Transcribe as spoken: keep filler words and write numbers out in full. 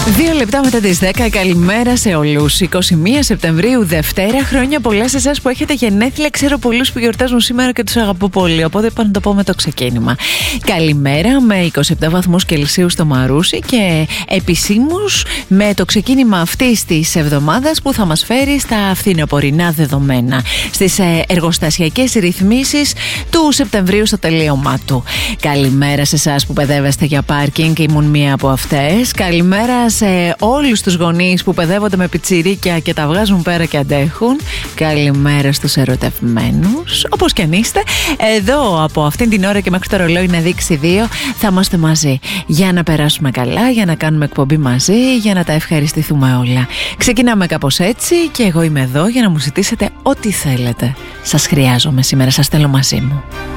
Δύο λεπτά μετά τις δέκα, καλημέρα σε όλους. είκοσι μία Σεπτεμβρίου, Δευτέρα, χρόνια πολλά σε εσάς που έχετε γενέθλια. Ξέρω πολλούς που γιορτάζουν σήμερα και τους αγαπώ πολύ, οπότε πάω να το πω με το ξεκίνημα. Καλημέρα με είκοσι επτά βαθμούς Κελσίου στο Μαρούσι και επισήμους με το ξεκίνημα αυτής της εβδομάδας που θα μας φέρει στα φθινοπορεινά δεδομένα, στις εργοστασιακές ρυθμίσεις του Σεπτεμβρίου στο τελείωμά του. Καλημέρα σε εσάς που παιδεύεστε για πάρκινγκ, ήμουν μία από αυτές. Καλημέρα σε όλους τους γονείς που παιδεύονται με πιτσιρίκια και τα βγάζουν πέρα και αντέχουν. Καλημέρα στους ερωτευμένους, όπως και αν είστε. Εδώ από αυτήν την ώρα και μέχρι το ρολόι να δείξει δύο θα είμαστε μαζί για να περάσουμε καλά, για να κάνουμε εκπομπή μαζί, για να τα ευχαριστηθούμε όλα. Ξεκινάμε κάπως έτσι και εγώ είμαι εδώ για να μου ζητήσετε ό,τι θέλετε. Σας χρειάζομαι σήμερα, σας θέλω μαζί μου.